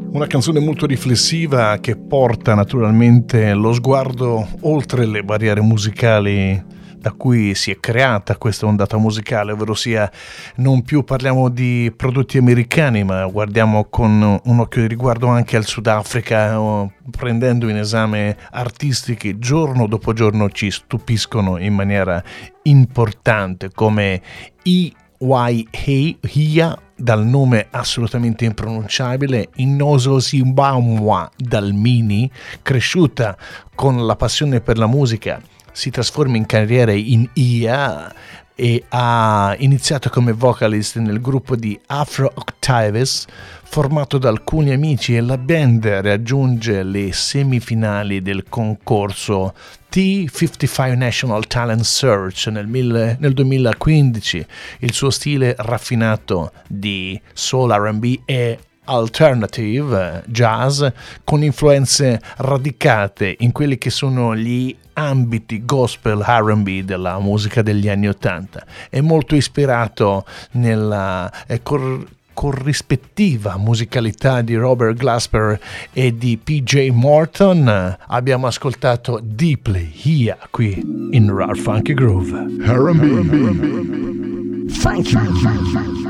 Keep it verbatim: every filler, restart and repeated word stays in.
Una canzone molto riflessiva che porta naturalmente lo sguardo oltre le barriere musicali da cui si è creata questa ondata musicale, ovvero sia non più parliamo di prodotti americani, ma guardiamo con un occhio di riguardo anche al Sudafrica, prendendo in esame artisti che giorno dopo giorno ci stupiscono in maniera importante, come I Y Hia, dal nome assolutamente impronunciabile, Inoso Zimbabwe dal Mini, cresciuta con la passione per la musica, si trasforma in carriera in Ia e ha iniziato come vocalist nel gruppo di Afro Octaves, formato da alcuni amici, e la band raggiunge le semifinali del concorso T cinquantacinque National Talent Search nel, mille, nel duemilaquindici. Il suo stile raffinato di soul R and B e alternative jazz, con influenze radicate in quelli che sono gli ambiti gospel R and B della musica degli anni Ottanta. È molto ispirato nella eh, cor- corrispettiva musicalità di Robert Glasper e di P J Morton. Abbiamo ascoltato Deeply Here qui in Rare Funky Groove. R and B. Funky.